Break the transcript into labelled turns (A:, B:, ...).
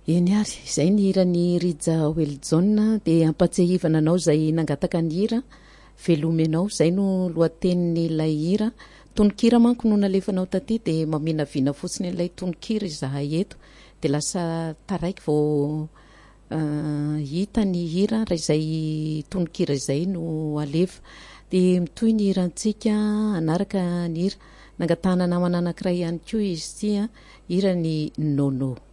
A: Eny ary, izay ny hirany Rija Weljon dia ampatsahivana anao izay nangataka ny hira, velome anao, izay no lohatenin'ilay hira. Tononkira manko no nalefanao taty dia mamenavina fotsiny ilay tononkira izahay eto, dia lasa taraiky vao hita ny hira raha izay tononkira izay no alefa. Dia mitoy ny hirantsika anaraka ny hira, nangatahana namana anankiray ihany koa izy ity, hira ny Nono.